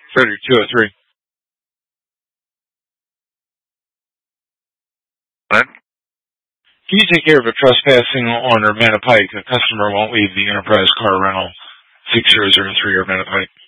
Frederick 203. What? Can you take care of a trespassing on Urbana Pike? A customer won't leave the Enterprise car rental 6003 Urbana Pike.